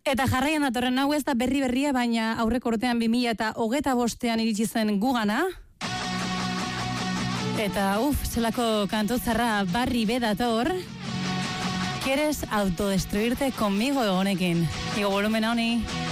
Eta jarraian datorren hau ez da berria, baina aurreko urtean 2025 iritsi zen gugana. Eta zelako kantuzarra Barry B dator. ¿Quieres autodestruirte conmigo honekin? Igo volumena honi.